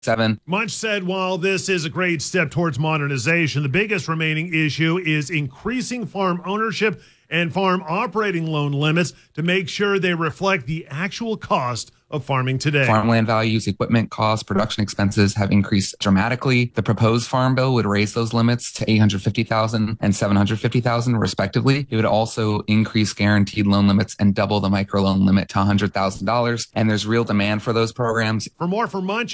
Munch said while this is a great step towards modernization, the biggest remaining issue is increasing farm ownership and farm operating loan limits to make sure they reflect the actual cost of farming today. Farmland values, equipment costs, production expenses have increased dramatically. The proposed farm bill would raise those limits to $850,000 and $750,000 respectively. It would also increase guaranteed loan limits and double the microloan limit to $100,000. And there's real demand for those programs. For more from Munch,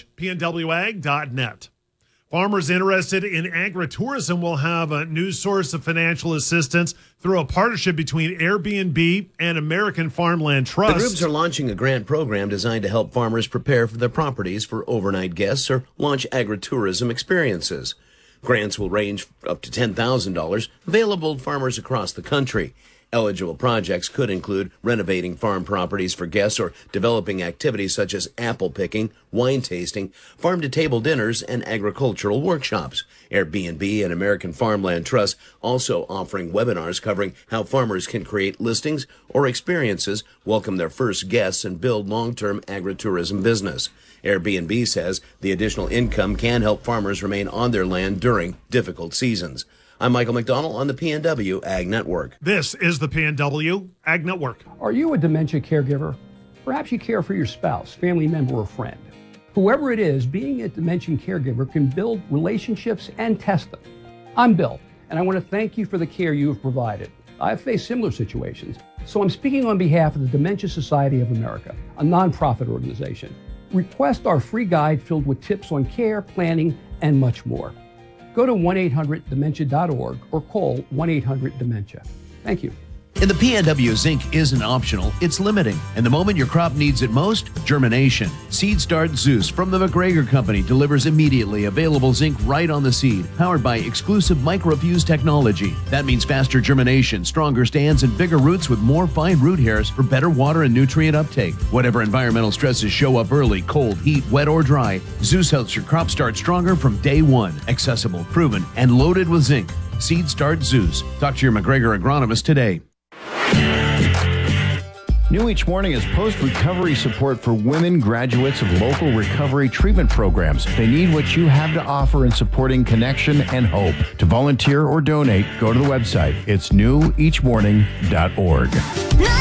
pnwag.net. Farmers interested in agritourism will have a new source of financial assistance through a partnership between Airbnb and American Farmland Trust. The groups are launching a grant program designed to help farmers prepare for their properties for overnight guests or launch agritourism experiences. Grants will range up to $10,000, available to farmers across the country. Eligible projects could include renovating farm properties for guests or developing activities such as apple picking, wine tasting, farm-to-table dinners, and agricultural workshops. Airbnb and American Farmland Trust also offering webinars covering how farmers can create listings or experiences, welcome their first guests, and build long-term agritourism business. Airbnb says the additional income can help farmers remain on their land during difficult seasons. I'm Michael McDonald on the PNW Ag Network. This is the PNW Ag Network. Are you a dementia caregiver? Perhaps you care for your spouse, family member, or friend. Whoever it is, being a dementia caregiver can build relationships and test them. I'm Bill, and I want to thank you for the care you have provided. I've faced similar situations, so I'm speaking on behalf of the Dementia Society of America, a nonprofit organization. Request our free guide filled with tips on care, planning, and much more. Go to 1-800-DEMENTIA.org or call 1-800-DEMENTIA. Thank you. In the PNW, zinc isn't optional, it's limiting. And the moment your crop needs it most, germination. Seed Start Zeus from the McGregor Company delivers immediately available zinc right on the seed, powered by exclusive microfuse technology. That means faster germination, stronger stands, and bigger roots with more fine root hairs for better water and nutrient uptake. Whatever environmental stresses show up early, cold, heat, wet, or dry, Zeus helps your crop start stronger from day one. Accessible, proven, and loaded with zinc. Seed Start Zeus. Talk to your McGregor agronomist today. New each morning is post-recovery support for women graduates of local recovery treatment programs. They need what you have to offer in supporting connection and hope. To volunteer or donate, go to the website. It's neweachmorning.org.